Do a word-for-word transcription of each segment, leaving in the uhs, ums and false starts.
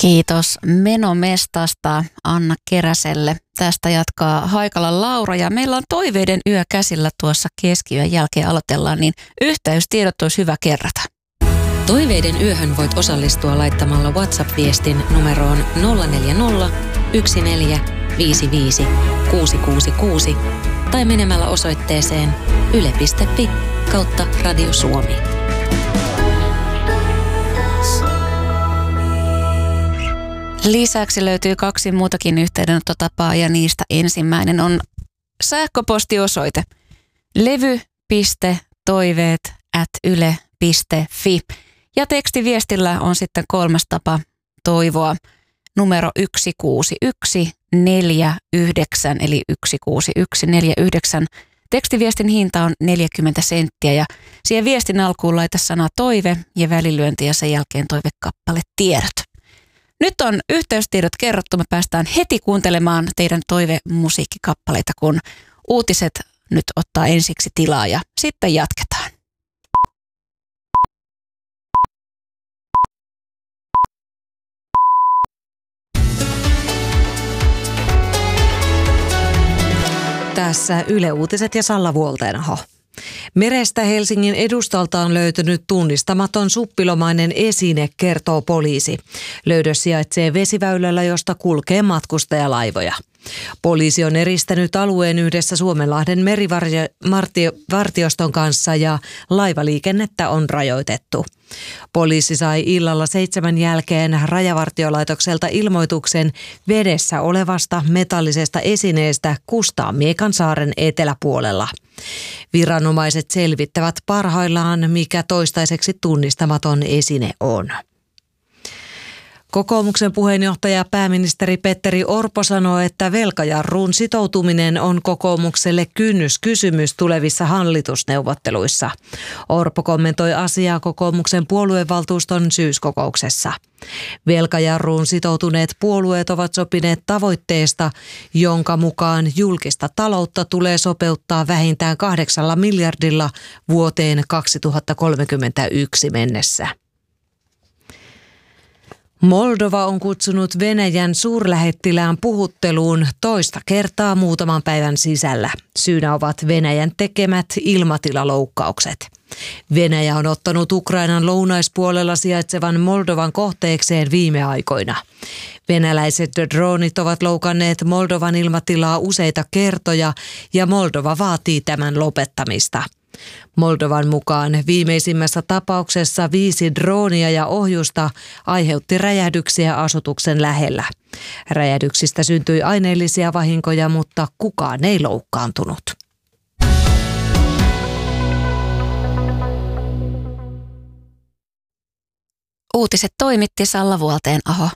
Kiitos Menomestasta Anna Keräselle. Tästä jatkaa Haikalan Laura ja meillä on toiveiden yö käsillä tuossa keskiyön jälkeen aloitellaan, niin yhteystiedot olisi hyvä kerrata. Toiveiden yöhön voit osallistua laittamalla WhatsApp-viestin numeroon nolla neljä nolla, yksi neljä, viisi viisi, kuusi kuusi kuusi tai menemällä osoitteeseen yle piste fi kautta Radio Suomi. Lisäksi löytyy kaksi muutakin yhteydenottotapaa ja niistä ensimmäinen on sähköpostiosoite levy piste toiveet ät yle piste fi ja tekstiviestillä on sitten kolmas tapa toivoa numero yksi kuusi yksi neljä yhdeksän eli yksi kuusi yksi neljä yhdeksän. Tekstiviestin hinta on neljäkymmentä senttiä ja siihen viestin alkuun laita sana toive ja välilyönti ja sen jälkeen toivekappale tiedot. Nyt on yhteystiedot kerrottu. Me päästään heti kuuntelemaan teidän toivemusiikkikappaleita, kun uutiset nyt ottaa ensiksi tilaa ja sitten jatketaan. Tässä Yle Uutiset ja Salla Vuolteenaho. Merestä Helsingin edustalta on löytynyt tunnistamaton suppilomainen esine, kertoo poliisi. Löydös sijaitsee vesiväylällä, josta kulkee matkustajalaivoja. Poliisi on eristänyt alueen yhdessä Suomenlahden merivartioston kanssa ja laivaliikennettä on rajoitettu. Poliisi sai illalla seitsemän jälkeen Rajavartiolaitokselta ilmoituksen vedessä olevasta metallisesta esineestä Kustaanmiekansaaren eteläpuolella. Viranomaiset selvittävät parhaillaan, mikä toistaiseksi tunnistamaton esine on. Kokoomuksen puheenjohtaja pääministeri Petteri Orpo sanoo, että velkajarruun sitoutuminen on kokoomukselle kynnyskysymys tulevissa hallitusneuvotteluissa. Orpo kommentoi asiaa kokoomuksen puoluevaltuuston syyskokouksessa. Velkajarruun sitoutuneet puolueet ovat sopineet tavoitteesta, jonka mukaan julkista taloutta tulee sopeuttaa vähintään kahdeksalla miljardilla vuoteen kaksituhattakolmekymmentäyksi mennessä. Moldova on kutsunut Venäjän suurlähettilään puhutteluun toista kertaa muutaman päivän sisällä. Syynä ovat Venäjän tekemät ilmatilaloukkaukset. Venäjä on ottanut Ukrainan lounaispuolella sijaitsevan Moldovan kohteekseen viime aikoina. Venäläiset droonit ovat loukanneet Moldovan ilmatilaa useita kertoja ja Moldova vaatii tämän lopettamista. Moldovan mukaan viimeisimmässä tapauksessa viisi droonia ja ohjusta aiheutti räjähdyksiä asutuksen lähellä. Räjähdyksistä syntyi aineellisia vahinkoja, mutta kukaan ei loukkaantunut. Uutiset toimitti Salla Vuolteenaho.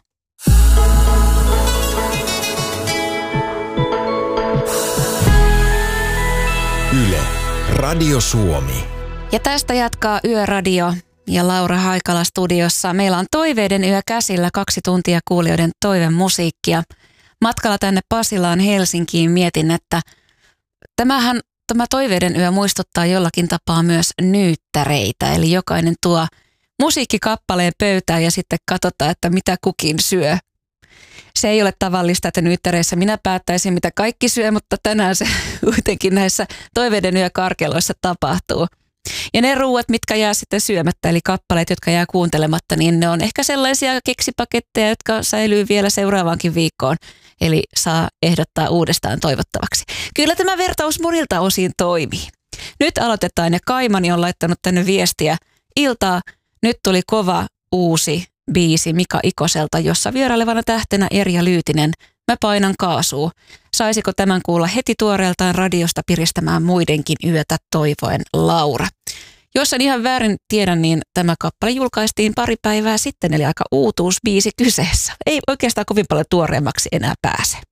Yle. Radio Suomi. Ja tästä jatkaa Yöradio ja Laura Haikala studiossa. Meillä on toiveiden yö käsillä, kaksi tuntia kuulijoiden toivemusiikkia. Matkalla tänne Pasilaan Helsinkiin mietin, että tämähän, tämä toiveiden yö muistuttaa jollakin tapaa myös nyyttäreitä. Eli jokainen tuo musiikkikappaleen pöytään ja sitten katsotaan, että mitä kukin syö. Se ei ole tavallista, että nyyttäreissä minä päättäisin, mitä kaikki syö, mutta tänään se kuitenkin näissä toiveiden yökarkeloissa tapahtuu. Ja ne ruuat, mitkä jää sitten syömättä, eli kappaleet, jotka jää kuuntelematta, niin ne on ehkä sellaisia keksipaketteja, jotka säilyy vielä seuraavaankin viikkoon. Eli saa ehdottaa uudestaan toivottavaksi. Kyllä tämä vertaus monilta osin toimii. Nyt aloitetaan ja Kaimani on laittanut tänne viestiä. Iltaa, nyt tuli kova uusi biisi Mika Ikoselta, jossa vierailevana tähtenä Erja Lyytinen. Mä painan kaasua. Saisiko tämän kuulla heti tuoreeltaan radiosta piristämään muidenkin yötä toivoen Laura? Jos en ihan väärin tiedä, niin tämä kappale julkaistiin pari päivää sitten, eli aika uutuusbiisi kyseessä. Ei oikeastaan kovin paljon tuoreemmaksi enää pääse.